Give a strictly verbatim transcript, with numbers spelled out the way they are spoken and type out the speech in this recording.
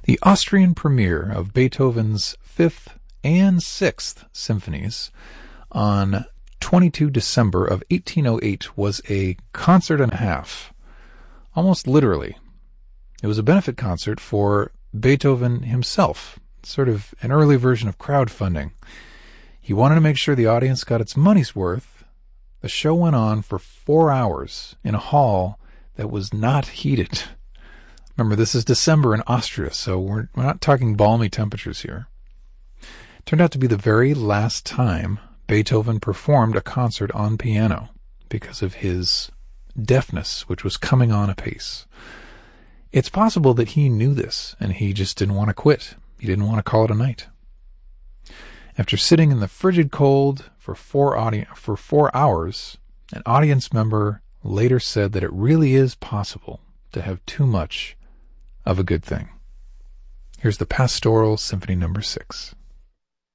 The Austrian premiere of Beethoven's Fifth and Sixth Symphonies on the twenty-second of December of eighteen oh eight was a concert and a half, almost literally. It was a benefit concert for Beethoven himself, sort of an early version of crowdfunding. He wanted to make sure the audience got its money's worth. The show went on for four hours in a hall that was not heated. Remember, this is December in Austria, so we're, we're not talking balmy temperatures here. It turned out to be the very last time Beethoven performed a concert on piano because of his deafness, which was coming on apace. It's possible that he knew this, and he just didn't want to quit. He didn't want to call it a night. After sitting in the frigid cold for four, audi- for four hours, an audience member later said that it really is possible to have too much of a good thing. Here's the Pastoral Symphony Number Six.